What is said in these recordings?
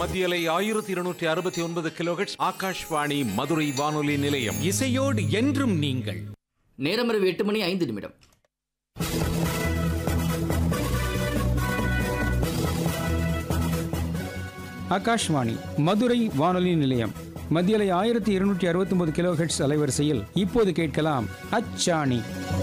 மத்தியலை 1269 கிலோஹெர்ட்ஸ் ஆகாஷ்வாணி மதுரை வானொலி நிலையம். இசையோடு என்றும் நீங்கள். நேரம் இரவு 8:05. ஆகாஷ்வாணி மதுரை வானொலி நிலையம். மத்தியலை 1269 கிலோஹெர்ட்ஸ் அலைவரிசையில் இப்போது கேட்கலாம் அச்சாணி.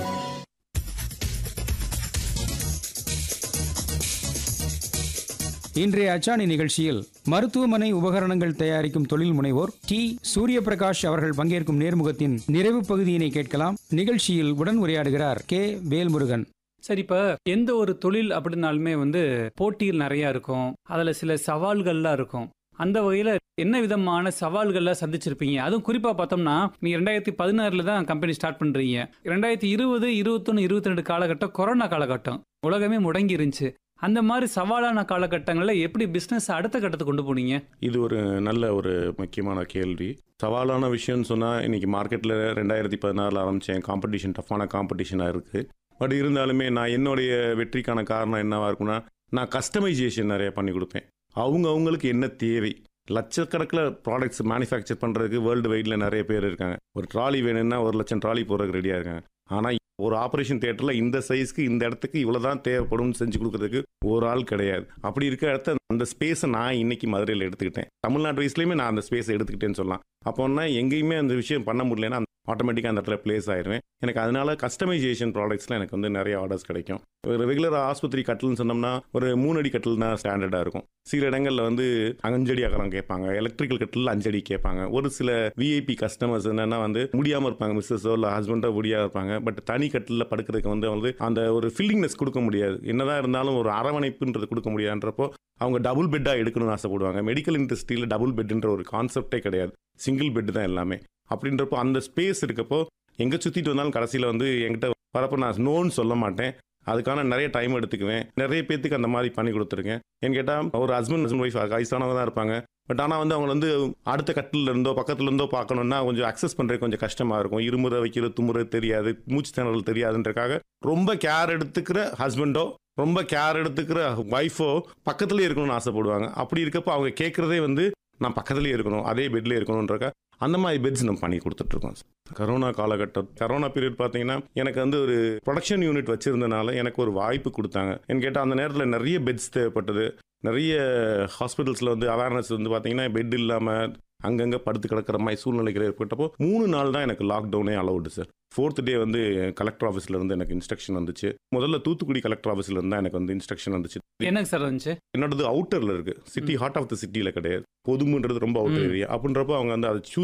இன்றைய அச்சாணி நிகழ்ச்சியில் மருத்துவமனை உபகரணங்கள் தயாரிக்கும் தொழில் முனைவோர் டி. சூரியபிரகாஷ் அவர்கள் பங்கேற்கும் நேர்முகத்தின் நிறைவு பகுதியினை கேட்கலாம். நிகழ்ச்சியில் உடன் உரையாடுகிறார் கே. வேல்முருகன். சரி, இப்போ எந்த ஒரு தொழில் அப்படின்னாலுமே போட்டிகள் நிறைய இருக்கும், அதில் சில சவால்கள்லாம் இருக்கும். அந்த வகையில் என்ன விதமான சவால்கள்லாம் சந்திச்சிருப்பீங்க? அதுவும் குறிப்பாக பார்த்தோம்னா நீங்கள் 2016 தான் கம்பெனி ஸ்டார்ட் பண்ணுறீங்க. 2020, 21, 22 காலகட்டம் கொரோனா காலகட்டம், உலகமே முடங்கி இருந்துச்சு. அந்த மாதிரி சவாலான காலகட்டங்களில் எப்படி பிஸ்னஸ் அடுத்த கட்டத்துக்கு கொண்டு போனீங்க? இது ஒரு நல்ல ஒரு முக்கியமான கேள்வி. சவாலான விஷயம்னு சொன்னால் இன்றைக்கி மார்க்கெட்டில் 2016 ஆரம்பித்தேன். காம்படிஷன் டஃப்பான காம்படிஷனாக இருக்குது. பட் இருந்தாலுமே நான் என்னுடைய வெற்றிக்கான காரணம் என்னவாக இருக்குன்னா, நான் கஸ்டமைசேஷன் நிறைய பண்ணி கொடுப்பேன். அவங்களுக்கு என்ன தேவை, லட்சக்கணக்கில் ப்ராடக்ட்ஸ் மேனுஃபேக்சர் பண்ணுறதுக்கு வேர்ல்டு வைடில் நிறைய பேர் இருக்காங்க. ஒரு ட்ராலி வேணும்னா 1,00,000 ட்ராலி போகிறதுக்கு ரெடியாக இருக்காங்க. ஆனால் ஒரு ஆப்ரேஷன் தியேட்டரில் இந்த சைஸ்க்கு இந்த இடத்துக்கு இவ்வளோ தான் தேவைப்படும் செஞ்சு கொடுக்கறதுக்கு ஒரு ஆள் கிடையாது. அப்படி இருக்க இடத்த அந்த ஸ்பேஸை நான் இன்னைக்கு மதுரையில் எடுத்துக்கிட்டேன். தமிழ்நாடு வயசுலேயுமே நான் அந்த ஸ்பேஸை எடுத்துக்கிட்டேன்னு சொல்லலாம். அப்போன்னா எங்கேயுமே அந்த விஷயம் பண்ண முடியலன்னா ஆட்டோமேட்டிக்காக அந்த இடத்துல பிளேஸ் ஆயிடுவேன். எனக்கு அதனால கஸ்டமைசேஷன் ப்ராடக்ட்ஸில் எனக்கு நிறைய ஆர்டர்ஸ் கிடைக்கும். ஒரு ரெகுலர் ஆஸ்பத்திரி கட்டில்னு சொன்னோம்னா ஒரு 3 அடி கட்டில் தான் ஸ்டாண்டர்டாக இருக்கும். சில இடங்களில் 5 அடி அகலம் கேட்பாங்க. எலக்ட்ரிக்கல் கட்டில் 5 அடி கேட்பாங்க. ஒரு சில விஐபி கஸ்டமர்ஸ் என்னன்னா முடியாமல் இருப்பாங்க, மிஸ்ஸஸோ இல்லை ஹஸ்பண்டோ முடியாது இருப்பாங்க. பட் தனி கட்டில் படுக்கிறதுக்கு அந்த ஒரு ஃபீலிங்னஸ் கொடுக்க முடியாது. என்னதான் இருந்தாலும் ஒரு அரவணைப்புன்றது கொடுக்க முடியாதுன்றப்போ அவங்க டபுள் பெட்டாக எடுக்கணும்னு ஆசைப்படுவாங்க. மெடிக்கல் இண்டஸ்ட்ரியில் டபுள் பெட்ன்ற ஒரு கான்செப்டே கிடையாது, சிங்கிள் பெட்டு தான் எல்லாமே. அப்படின்றப்போ அந்த ஸ்பேஸ் இருக்கப்போ எங்கே சுற்றிட்டு வந்தாலும் கடைசியில் என்கிட்ட வரப்போ நான் நோன்னு சொல்ல மாட்டேன். அதுக்கான நிறைய டைம் எடுத்துக்குவேன். நிறைய பேத்துக்கு அந்த மாதிரி பண்ணி கொடுத்துருக்கேன். ஏன்னு கேட்டால் ஒரு ஹஸ்பண்ட் ஒய்ஃப் வயசானவங்க தான் இருப்பாங்க. பட் ஆனால் அவங்க அடுத்த கட்டில் இருந்தோ பக்கத்தில் இருந்தோ பார்க்கணுன்னா கொஞ்சம் அக்சஸ் பண்ணுறது கொஞ்சம் கஷ்டமாக இருக்கும். இருமுறை வைக்கிறது, துமுறை தெரியாது, மூச்சு திணறல் தெரியாதுன்றக்காக ரொம்ப கேர் எடுத்துக்கிற ஹஸ்பண்டோ ரொம்ப கேர் எடுத்துக்கிற ஒய்ஃபோ பக்கத்துலேயே இருக்கணும்னு ஆசைப்படுவாங்க. அப்படி இருக்கப்போ அவங்க கேட்குறதே நான் பக்கத்துலேயே இருக்கணும், அதே பெட்லேயே இருக்கணுன்றக்க அந்த மாதிரி பெட்ஸ் நம்ம பண்ணி கொடுத்துட்ருக்கோம். கரோனா காலகட்டம், கரோனா பீரியட் பார்த்தீங்கன்னா எனக்கு ஒரு ப்ரொடக்ஷன் யூனிட் வச்சுருந்தனால எனக்கு ஒரு வாய்ப்பு கொடுத்தாங்க. ஏன்னு கேட்டால் அந்த நேரத்தில் நிறைய பெட்ஸ் தேவைப்பட்டது. நிறைய ஹாஸ்பிட்டல்ஸில் அவேர்னஸ் பார்த்தீங்கன்னா பெட் இல்லாமல் அங்கங்கே படுத்து கிடக்கிற மாதிரி சூழ்நிலைகள் ஏற்பட்டப்போ 3 நாள் தான் எனக்கு லாக்டவுனே அலவுடு சார். 4th டே கலெக்டர் ஆஃபீஸில் இருந்து எனக்கு இன்ஸ்ட்ரக்ஷன் வந்துச்சு. முதல்ல தூத்துக்குடி கலெக்டர் ஆஃபீஸில் இருந்தால் எனக்கு இன்ஸ்ட்ரக்ஷன் வந்துச்சு. என்னங்க சார் வந்துச்சு? என்னோடது அவுட்டரில் இருக்குது, சிட்டி ஹார்ட் ஆஃப் த சிட்டியில் கிடையாது. பொதுமுன்றது ரொம்ப அவுட்டர் ஏரியா. அப்படின்றப்போ அவங்க அதை